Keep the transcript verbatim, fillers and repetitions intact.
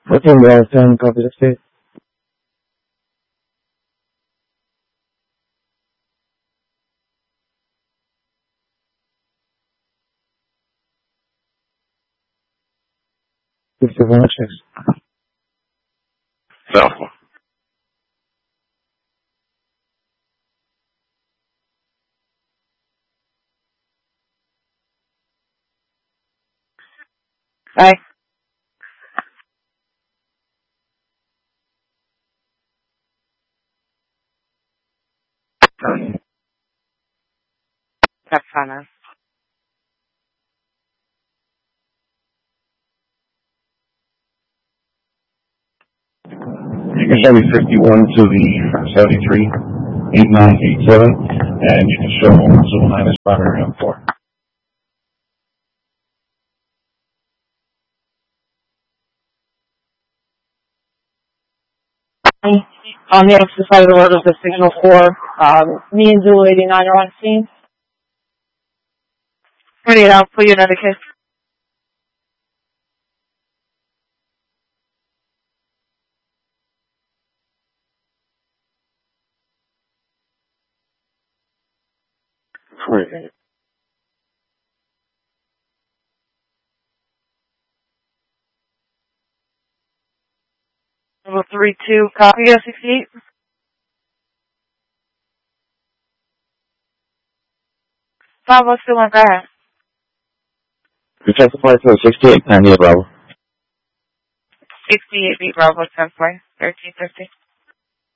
fourteen Dallas ten, copy sixty-eight. fifty-one checks. Alpha. Bye. That's fine. You can show me fifty-one to the seventy-three, eight nine eight seven, and you can show Zulu nine as primary on four. On the opposite side of the road is the signal four. Um, me and Zulu eighty-nine are on scene. Ready, I'll put you another case. Great. Level three two, copy S sixty-eight. Bravo, still on guard. You testify to sixty-eight, ninety-eight, Bravo. sixty-eight beat Bravo, ten four, thirteen fifty.